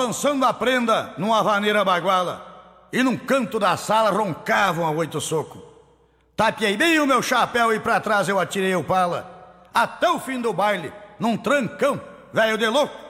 balançando a prenda numa vaneira baguala, e num canto da sala roncavam a 8 socos. Tapiei bem o meu chapéu e pra trás eu atirei o pala, até o fim do baile, num trancão, velho de louco.